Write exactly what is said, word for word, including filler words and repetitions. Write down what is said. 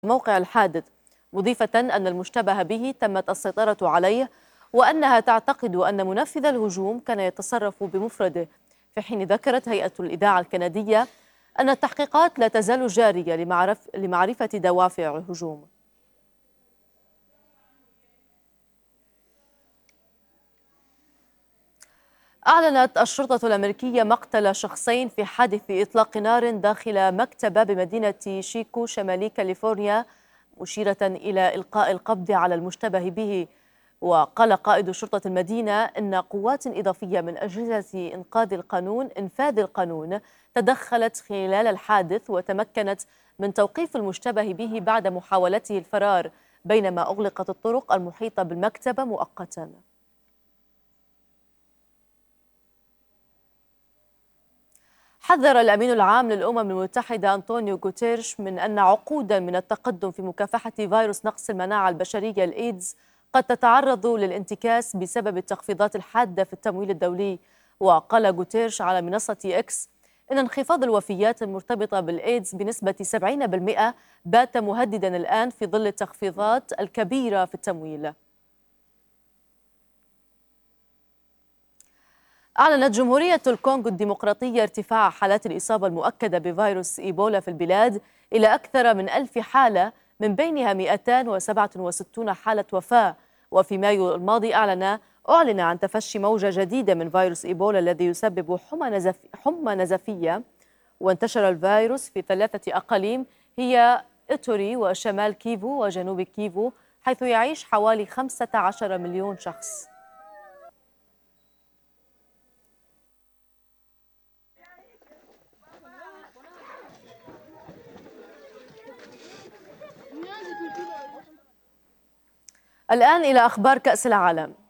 موقع الحادث، مضيفة أن المشتبه به تمت السيطرة عليه، وأنها تعتقد أن منفذ الهجوم كان يتصرف بمفرده، في حين ذكرت هيئة الإذاعة الكندية أن التحقيقات لا تزال جارية لمعرف لمعرفة دوافع الهجوم. أعلنت الشرطة الأمريكية مقتل شخصين في حادث إطلاق نار داخل مكتبة بمدينة شيكو شمالي كاليفورنيا، مشيرة إلى إلقاء القبض على المشتبه به. وقال قائد شرطة المدينة إن قوات إضافية من أجهزة إنقاذ القانون إنفاذ القانون تدخلت خلال الحادث وتمكنت من توقيف المشتبه به بعد محاولته الفرار، بينما أغلقت الطرق المحيطة بالمكتبة مؤقتاً. حذر الأمين العام للأمم المتحدة أنطونيو غوتيريش من أن عقودا من التقدم في مكافحة فيروس نقص المناعة البشرية الإيدز قد تتعرض للانتكاس بسبب التخفيضات الحادة في التمويل الدولي. وقال غوتيريش على منصة إكس إن انخفاض الوفيات المرتبطة بالإيدز بنسبة سبعين بالمئة بات مهددا الآن في ظل التخفيضات الكبيرة في التمويل. أعلنت جمهورية الكونغو الديمقراطية ارتفاع حالات الإصابة المؤكدة بفيروس إيبولا في البلاد إلى أكثر من ألف حالة، من بينها مئتين وسبعة وستين حالة وفاة. وفي مايو الماضي أعلن أعلن عن تفشي موجة جديدة من فيروس إيبولا الذي يسبب حمى نزف حمى نزفية، وانتشر الفيروس في ثلاثة أقاليم هي إتوري وشمال كيفو وجنوب كيفو، حيث يعيش حوالي خمسة عشر مليون شخص. الآن إلى أخبار كأس العالم.